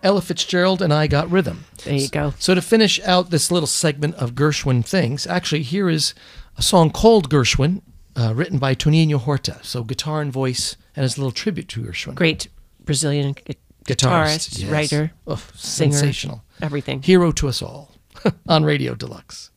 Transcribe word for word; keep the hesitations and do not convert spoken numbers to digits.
Ella Fitzgerald and I Got Rhythm. There you go. So to finish out this little segment of Gershwin things, actually here is a song called Gershwin, uh, written by Toninho Horta. So guitar and voice, and his little tribute to Gershwin. Great Brazilian gu- Guitarist, guitarist, yes. writer, Oh, singer, sensational. everything. Hero to us all on Radio Deluxe.